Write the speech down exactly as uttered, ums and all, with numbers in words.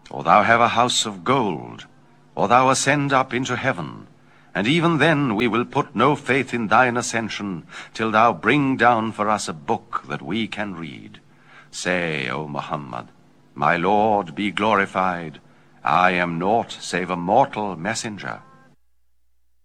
or thou have a house of gold, or thou ascend up into heaven, and even then we will put no faith in thine ascension, till thou bring down for us a book that we can read. Say, O Muhammad, my Lord be glorified, I am naught save a mortal messenger.